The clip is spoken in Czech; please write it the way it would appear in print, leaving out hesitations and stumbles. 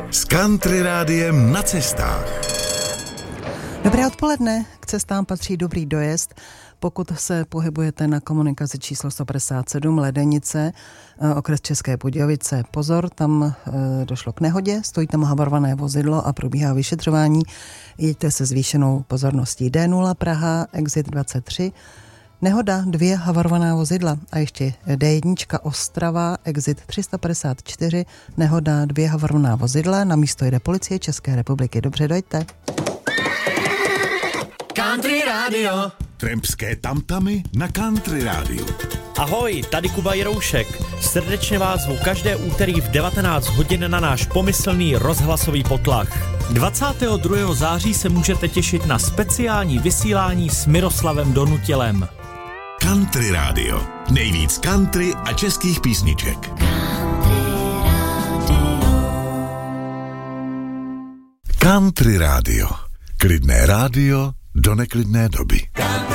S Country Rádiem na cestách. Dobré odpoledne, k cestám patří dobrý dojezd. Pokud se pohybujete na komunikaci číslo 157 Ledenice, okres České Budějovice, pozor, tam došlo k nehodě, stojí tam havarované vozidlo a probíhá vyšetřování. Jeďte se zvýšenou pozorností. D0 Praha, exit 23, nehoda, 2 havarovaná vozidla a ještě D1 Ostrava, exit 354, nehoda, 2 havarovaná vozidla, na místo jede policie České republiky. Dobře, dojďte. Country Radio. Trampské tamtamy na Country Rádiu. Ahoj, tady Kuba Jiroušek. Srdečně vás zvu každé úterý v 19 hodin na náš pomyslný rozhlasový potlach. 22. září se můžete těšit na speciální vysílání s Miroslavem Donutilem. Country Radio. Nejvíc country a českých písniček. Country Radio. Klidné rádio do neklidné doby.